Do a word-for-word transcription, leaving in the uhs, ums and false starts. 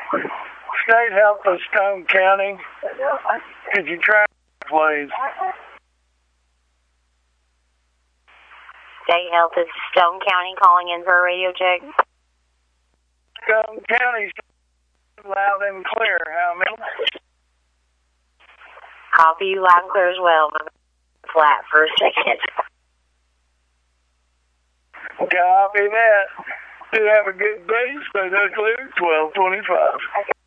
State Health of Stone County. Could you try, please? State Health of Stone County calling in for a radio check. Stone County, loud and clear. How many? Copy you loud and clear as well. Flat for a second. Copy that. You have a good day. Stay clear. twelve twenty-five.